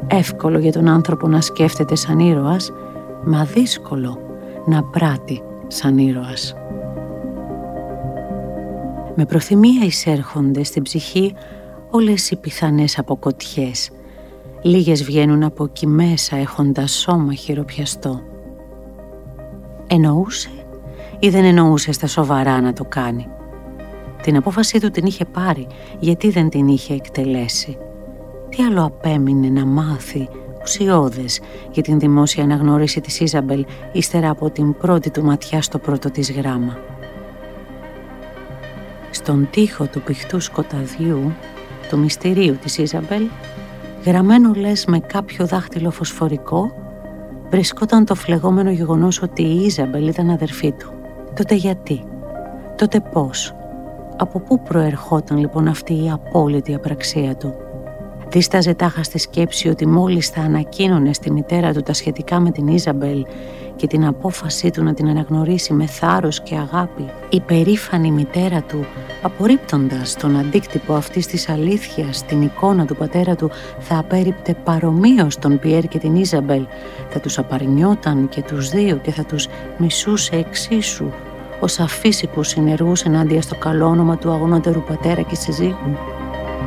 Εύκολο για τον άνθρωπο να σκέφτεται σαν ήρωας, μα δύσκολο να πράττει σαν ήρωας. Με προθυμία εισέρχονται στην ψυχή όλες οι πιθανές αποκοτιές. Λίγες βγαίνουν από εκεί μέσα έχοντας σώμα χειροπιαστό. Εννοούσε ή δεν εννοούσε στα σοβαρά να το κάνει? Την απόφασή του την είχε πάρει, γιατί δεν την είχε εκτελέσει? Τι άλλο απέμεινε να μάθει ουσιώδες για την δημόσια αναγνώριση της Ιζαμπέλ ύστερα από την πρώτη του ματιά στο πρώτο της γράμμα? Στον τοίχο του πηχτού σκοταδιού, του μυστηρίου της Ιζαμπέλ, γραμμένο λες με κάποιο δάχτυλο φωσφορικό, βρισκόταν το φλεγόμενο γεγονός ότι η Ιζαμπέλ ήταν αδερφή του. Τότε γιατί? Τότε πώς? Από πού προερχόταν λοιπόν αυτή η απόλυτη απραξία του? Δίσταζε τάχα στη σκέψη ότι μόλις θα ανακοίνωνε στη μητέρα του τα σχετικά με την Ιζαμπέλ και την απόφασή του να την αναγνωρίσει με θάρρος και αγάπη, η περήφανη μητέρα του, απορρίπτοντας τον αντίκτυπο αυτής της αλήθειας, την εικόνα του πατέρα του, θα απέρριπτε παρομοίως τον Πιέρ και την Ιζαμπέλ, θα τους απαρνιόταν και τους δύο και θα τους μισούσε εξίσου, ως αφύσικους συνεργούς ενάντια στο καλό όνομα του αγωνότερου πατέρα και συζύγου.